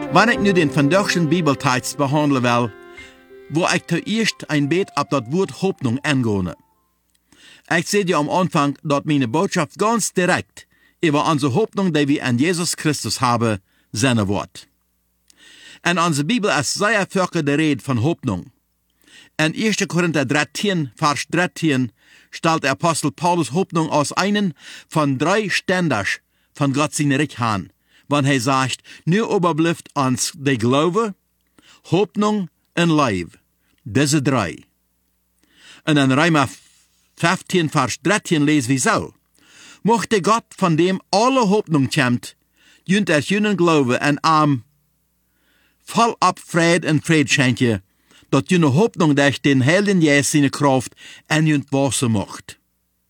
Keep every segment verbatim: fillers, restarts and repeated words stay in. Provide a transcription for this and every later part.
Wanneer ik nu den vandaagse Bibeltekst behandelen wil, wil ik zuerst een beetje op dat woord Hoffnung eingehen. Ik zei je am Anfang, dat meine Botschaft ganz direkt über onze Hoffnung, die wir an Jesus Christus haben, sein wird. En onze Bibel ist sehr viel de Rede von Hoffnung. In eerste Korinther dreizehn, Vers dreizehn, stellt der Apostel Paulus Hoffnung als einen von drei Ständers von Gott seine Reich an, wann er sagt, nur überbleibt uns der Glaube, Hoffnung und Leib. Diese drei. Und in Römer fünfzehn, Vers dreizehn lesen wir so, mochte Gott, von dem alle Hoffnung kommt, jünt er jünen Glaube und am voll ab Fried und Fried schenke, dat jüne Hoffnung durch den Heiligen Geist seine Kraft en jünt wassen macht.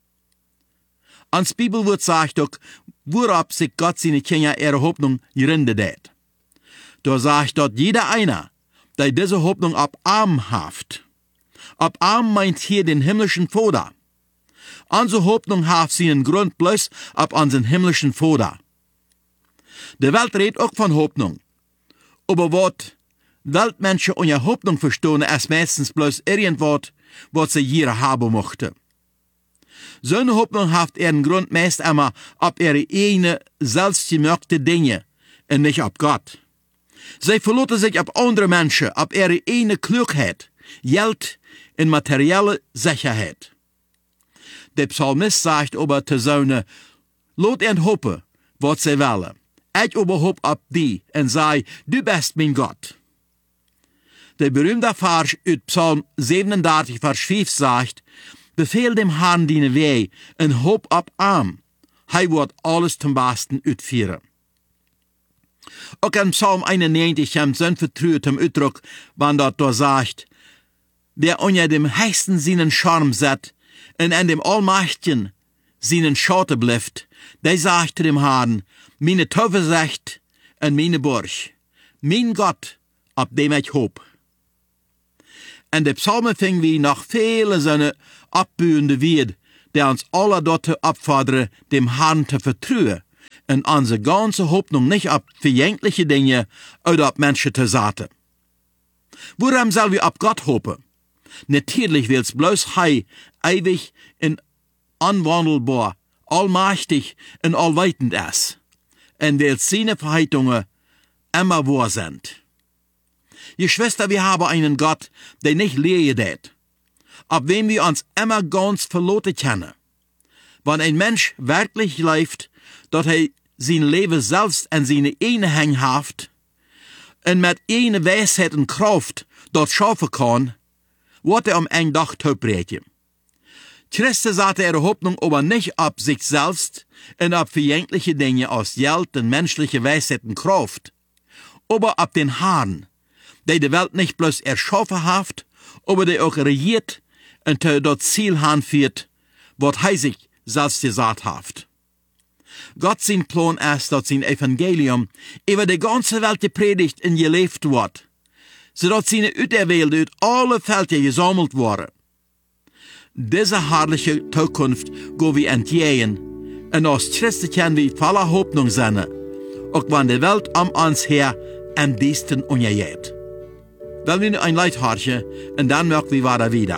Ans Bibelwort sagt auch, worauf sich Gott seine Kinder ihre Hoffnung gründet hat. Da sagt dort jeder einer, der diese Hoffnung ab Arm haft. Ab Arm meint hier den himmlischen Vater. Unsere Hoffnung haft seinen Grund bloß ab unseren himmlischen Vater. Die Welt redet auch von Hoffnung. Aber was Weltmenschen ohne Hoffnung verstehen, ist meistens bloß irgendwas, was sie hier haben möchten. So eine Hoffnung haft ihren Grund meist immer ab ihre eigene, selbstgemachte Dinge und nicht ab Gott. Sie verlassen sich ab andere Menschen, ab ihre eigene Klugheit, Geld und materielle Sicherheit. Der Psalmist sagt aber zu seinen, lot ihnen hoffen, was sie wollen. Ich aber hopp ab die und sei, du bist mein Gott. Der berühmte Vers aus Psalm siebenunddreißig, Vers fünf sagt, befehl dem Herrn deine Wege und hopp ab arm. Er wird alles zum Besten utführen. Auch in Psalm einundneunzig kommt so ein Vertrauen zum Ausdruck, wann dort da sagt, wer unter dem Höchsten seinen Charme set und an dem Allmächtigen seinen Schatten bleibt, der sagt zu dem Herrn, meine Zuversicht und meine Burg, mein Gott, auf dem ich hopp. Und der Psalmen fing wie nach viele seine abbühende Wied, der uns alle dort abfordere, dem Herrn zu vertrauen und unsere ganze Hoffnung nicht auf vergängliche Dinge oder auf Menschen zu setzen. Woran soll wir auf Gott hoffen? Natürlich will's bloß Hei, ewig und unwandelbar, allmächtig und allweitend ist, und weil seine Verheißungen immer wahr sind. Geschwister, wir haben einen Gott, der nicht leidet, ab wem wir uns immer ganz verloren kennen. Wenn ein Mensch wirklich lebt, dass er sein Leben selbst an seine eigene Hand haft und mit einer Weisheit und Kraft dort schaffen kann, wird er am einen Tag topbrechen. Christus hatte ihre Hoffnung aber nicht ab sich selbst und ab vergängliche Dinge aus Geld und menschliche Weisheit und Kraft, aber ab den Herrn, der die Welt nicht bloß erschaffen hat, aber der auch regiert und dort Ziel anführt, was er sich selbst gesagt hat. Gott sein Plan ist, dass sein Evangelium über die ganze Welt gepredigt und gelebt wird, sodass seine Auserwählte aus alle Felder gesammelt wurden. Diese herrliche Zukunft gehen wir entgegen, und als Christen können wir voller Hoffnung sein, auch wenn die Welt um uns her am diesen untergeht. Wollen wir ein Lied hören, und dann merken wir weiter wieder.